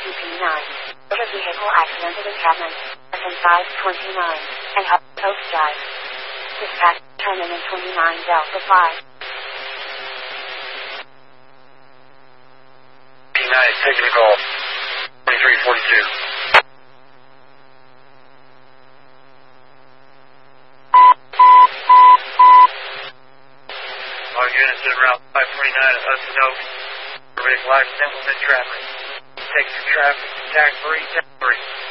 2P9. Motor vehicle accidented encampment. FN529. And up Coast Drive. Dispatch, turn in 29 Delta 5. P9 is taking a call. 2342. All units at Route 529 at Hudson Oaks. Vehicle accident within traffic. Take some traffic. Tag 3, tag 3.